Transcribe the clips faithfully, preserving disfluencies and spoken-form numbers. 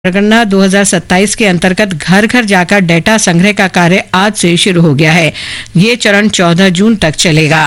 जनगणना दो हज़ार सत्ताईस के अंतर्गत घर घर जाकर डेटा संग्रह का कार्य आज से शुरू हो गया है। ये चरण चौदह जून तक चलेगा।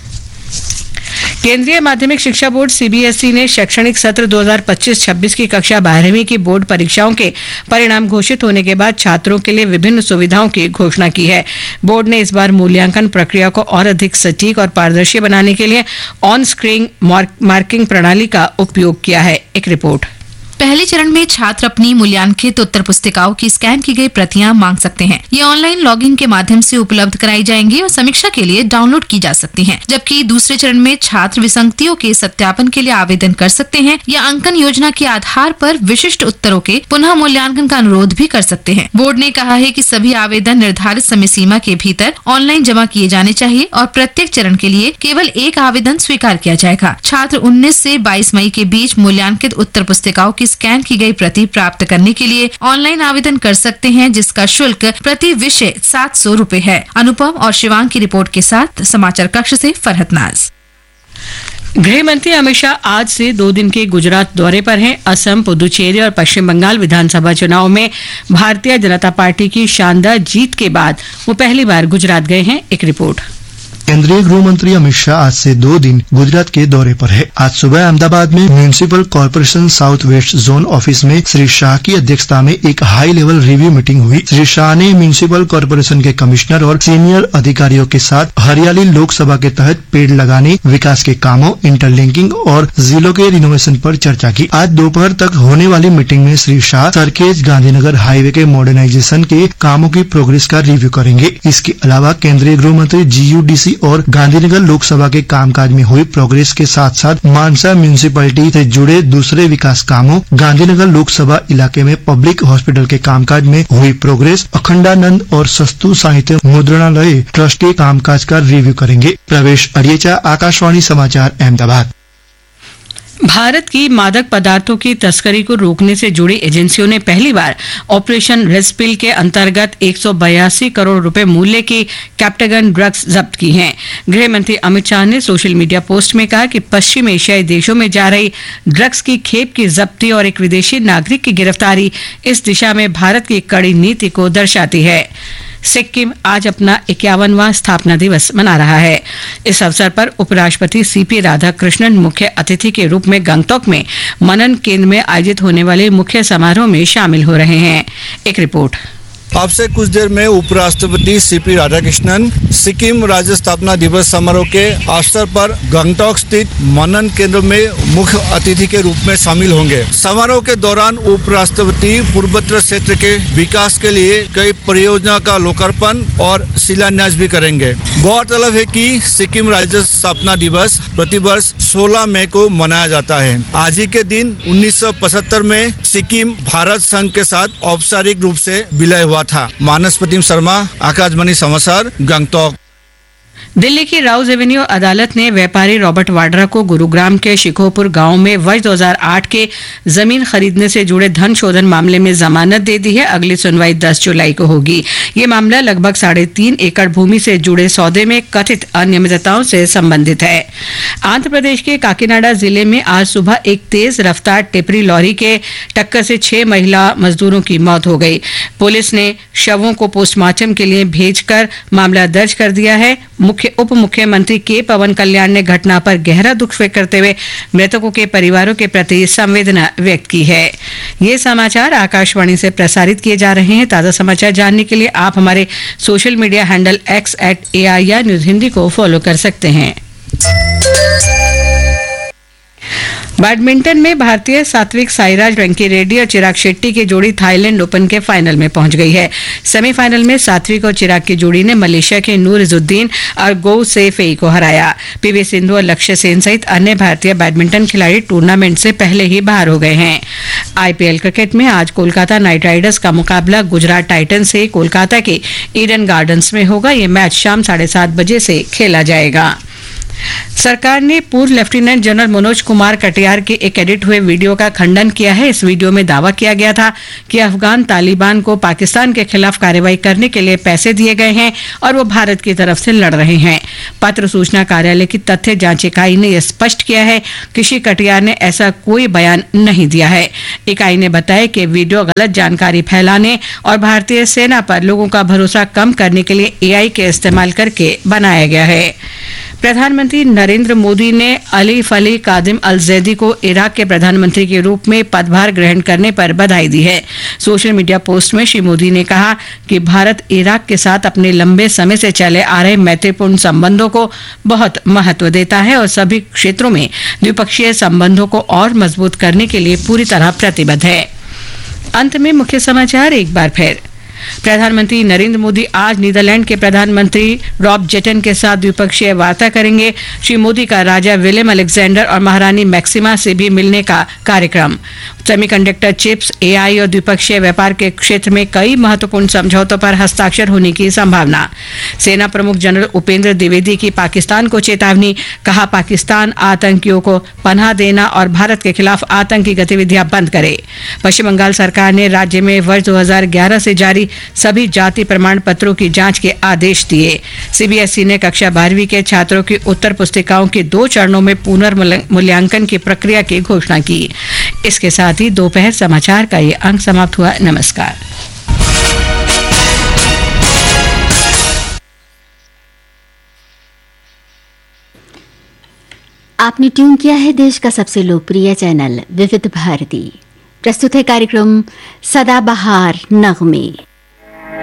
केंद्रीय माध्यमिक शिक्षा बोर्ड सीबीएसई ने शैक्षणिक सत्र दो हज़ार पच्चीस छब्बीस की कक्षा बारहवीं की बोर्ड परीक्षाओं के परिणाम घोषित होने के बाद छात्रों के लिए विभिन्न सुविधाओं की घोषणा की है। बोर्ड ने इस बार मूल्यांकन प्रक्रिया को और अधिक सटीक और पारदर्शी बनाने के लिए ऑन स्क्रीन मार्किंग प्रणाली का उपयोग किया है। एक रिपोर्ट। पहले चरण में छात्र अपनी मूल्यांकित उत्तर पुस्तिकाओं की स्कैन की गई प्रतियां मांग सकते हैं। ये ऑनलाइन लॉगिंग के माध्यम से उपलब्ध कराई जाएंगी और समीक्षा के लिए डाउनलोड की जा सकती हैं। जबकि दूसरे चरण में छात्र विसंगतियों के सत्यापन के लिए आवेदन कर सकते हैं या अंकन योजना के आधार पर विशिष्ट उत्तरों के पुनः मूल्यांकन का अनुरोध भी कर सकते हैं। बोर्ड ने कहा है कि सभी आवेदन निर्धारित समय सीमा के भीतर ऑनलाइन जमा किए जाने चाहिए और प्रत्येक चरण के लिए केवल एक आवेदन स्वीकार किया जाएगा। छात्र उन्नीस से बाईस मई के बीच मूल्यांकित उत्तर पुस्तिकाओं की स्कैन की गई प्रति प्राप्त करने के लिए ऑनलाइन आवेदन कर सकते हैं, जिसका शुल्क प्रति विषय सात सौ रूपये है। अनुपम और शिवांग की रिपोर्ट के साथ समाचार कक्ष से फरहत नाज। गृह मंत्री अमित शाह आज से दो दिन के गुजरात दौरे पर हैं। असम, पुदुचेरी और पश्चिम बंगाल विधानसभा चुनाव में भारतीय जनता पार्टी की शानदार जीत के बाद वो पहली बार गुजरात गए हैं। एक रिपोर्ट। केंद्रीय गृह मंत्री अमित शाह आज से दो दिन गुजरात के दौरे पर है। आज सुबह अहमदाबाद में municipal corporation south west zone office में श्री शाह की अध्यक्षता में एक हाई लेवल रिव्यू मीटिंग हुई। श्री शाह ने म्यूनिसिपल कॉर्पोरेशन के कमिश्नर और सीनियर अधिकारियों के साथ हरियाली लोकसभा के तहत पेड़ लगाने, विकास के कामों, इंटरलिंकिंग और जिलों के रिनोवेशन पर चर्चा की। आज दोपहर तक होने वाली मीटिंग में श्री शाह सरखेज गांधीनगर हाईवे के मॉडर्नाइजेशन के कामों की प्रोग्रेस का रिव्यू करेंगे। इसके अलावा केंद्रीय गृह मंत्री जीयूडीसी और गांधीनगर लोकसभा के कामकाज में हुई प्रोग्रेस के साथ साथ मानसा म्यूनिसिपैलिटी से जुड़े दूसरे विकास कामों, गांधीनगर लोकसभा इलाके में पब्लिक हॉस्पिटल के कामकाज में हुई प्रोग्रेस, अखंडानंद और सस्तु साहित्य मुद्रणालय ट्रस्ट के कामकाज का रिव्यू करेंगे। प्रवेश अड़ियचा, आकाशवाणी समाचार, अहमदाबाद। भारत की मादक पदार्थों की तस्करी को रोकने से जुड़ी एजेंसियों ने पहली बार ऑपरेशन रेस्पिल के अंतर्गत एक सौ बयासी करोड़ रुपए मूल्य की कैप्टागन ड्रग्स जब्त की हैं। गृह मंत्री अमित शाह ने सोशल मीडिया पोस्ट में कहा कि पश्चिम एशियाई देशों में जा रही ड्रग्स की खेप की जब्ती और एक विदेशी नागरिक की गिरफ्तारी इस दिशा में भारत की कड़ी नीति को दर्शाती है। सिक्किम आज अपना इक्यावनवां स्थापना दिवस मना रहा है। इस अवसर पर उपराष्ट्रपति सीपी राधाकृष्णन मुख्य अतिथि के रूप में गंगटोक में मनन केंद्र में आयोजित होने वाले मुख्य समारोह में शामिल हो रहे हैं। एक रिपोर्ट। अब से कुछ देर में उपराष्ट्रपति सीपी राधाकृष्णन सिक्किम राज्य स्थापना दिवस समारोह के अवसर पर गंगटोक स्थित मनन केंद्र में मुख्य अतिथि के रूप में शामिल होंगे। समारोह के दौरान उपराष्ट्रपति पूर्वोत्तर क्षेत्र के विकास के लिए कई परियोजना का लोकार्पण और शिलान्यास भी करेंगे। गौरतलब है कि सिक्किम राज्य स्थापना दिवस प्रतिवर्ष सोलह मई को मनाया जाता है। आज ही के दिन उन्नीस सौ पचहत्तर में सिक्किम भारत संघ के साथ औपचारिक रूप से विलय हुआ था। मानस प्रतिम शर्मा, आकाशवाणी समाचार, गंगटोक। दिल्ली की राउज एवेन्यू अदालत ने व्यापारी रॉबर्ट वाड्रा को गुरुग्राम के शिकोपुर गांव में वर्ष दो हज़ार आठ के जमीन खरीदने से जुड़े धन शोधन मामले में जमानत दे दी है। अगली सुनवाई दस जुलाई को होगी। ये मामला लगभग साढ़े तीन एकड़ भूमि से जुड़े सौदे में कथित अनियमितताओं से संबंधित है। आंध्र प्रदेश के काकीनाडा जिले में आज सुबह एक तेज रफ्तार टिपरी लॉरी के टक्कर से छह महिला मजदूरों की मौत हो गई। पुलिस ने शवों को पोस्टमार्टम के लिए भेजकर मामला दर्ज कर दिया है। मुख्य उप मुख्यमंत्री के पवन कल्याण ने घटना पर गहरा दुख व्यक्त करते हुए मृतकों के परिवारों के प्रति संवेदना व्यक्त की है। ये समाचार आकाशवाणी से प्रसारित किए जा रहे हैं। ताजा समाचार जानने के लिए आप हमारे social media handle x eight AIR news Hindi को फॉलो कर सकते हैं। बैडमिंटन में भारतीय सात्विक साईराज रंकीरेड्डी और चिराग शेट्टी की जोड़ी थाईलैंड ओपन के फाइनल में पहुंच गई है। सेमीफाइनल में सात्विक और चिराग की जोड़ी ने मलेशिया के नूर इजुद्दीन और गो से फेई को हराया। पीवी सिंधु और लक्ष्य सेन सहित अन्य भारतीय बैडमिंटन खिलाड़ी टूर्नामेंट से पहले ही बाहर हो गए हैं। आईपीएल क्रिकेट में आज कोलकाता नाइट राइडर्स का मुकाबला गुजरात टाइटंस से कोलकाता के ईडन गार्डन्स में होगा। ये मैच शाम साढ़े सात बजे से खेला जाएगा। सरकार ने पूर्व लेफ्टिनेंट जनरल मनोज कुमार कटियार के एक एडिट हुए वीडियो का खंडन किया है। इस वीडियो में दावा किया गया था कि अफगान तालिबान को पाकिस्तान के खिलाफ कार्रवाई करने के लिए पैसे दिए गए हैं और वो भारत की तरफ से लड़ रहे हैं। पत्र सूचना कार्यालय की तथ्य जांच इकाई ने यह स्पष्ट किया है कि श्री कटियार ने ऐसा कोई बयान नहीं दिया है। इकाई ने बताया कि वीडियो गलत जानकारी फैलाने और भारतीय सेना पर लोगों का भरोसा कम करने के लिए एआई के इस्तेमाल करके बनाया गया है। प्रधानमंत्री नरेंद्र मोदी ने अली फली कादिम अल जैदी को इराक के प्रधानमंत्री के रूप में पदभार ग्रहण करने पर बधाई दी है। सोशल मीडिया पोस्ट में श्री मोदी ने कहा कि भारत इराक के साथ अपने लंबे समय से चले आ रहे मैत्रीपूर्ण संबंधों को बहुत महत्व देता है और सभी क्षेत्रों में द्विपक्षीय संबंधों को और मजबूत करने के लिए पूरी तरह प्रतिबद्ध है। अंत में मुख्य समाचार एक बार फिर। प्रधानमंत्री नरेंद्र मोदी आज नीदरलैंड के प्रधानमंत्री रॉब जेटन के साथ द्विपक्षीय वार्ता करेंगे। श्री मोदी का राजा विलियम अलेक्जेंडर और महारानी मैक्सिमा से भी मिलने का कार्यक्रम। सेमीकंडक्टर चिप्स, एआई और द्विपक्षीय व्यापार के क्षेत्र में कई महत्वपूर्ण समझौतों पर हस्ताक्षर होने की संभावना। सेना प्रमुख जनरल उपेंद्र द्विवेदी की पाकिस्तान को चेतावनी, कहा पाकिस्तान आतंकियों को पनाह देना और भारत के खिलाफ आतंकी गतिविधियां बंद करे। पश्चिम बंगाल सरकार ने राज्य में वर्ष दो हज़ार ग्यारह से जारी सभी जाति प्रमाण पत्रों की जांच के आदेश दिए। सीबीएसई ने कक्षा बारहवीं के छात्रों की उत्तर पुस्तिकाओं की दो चरणों में पुनर्मूल्यांकन की प्रक्रिया की घोषणा की। इसके साथ ही दोपहर समाचार का ये अंक समाप्त हुआ। नमस्कार। आपने ट्यून किया है देश का सबसे लोकप्रिय चैनल विविध भारती। प्रस्तुत है कार्यक्रम सदाबहार नगमे।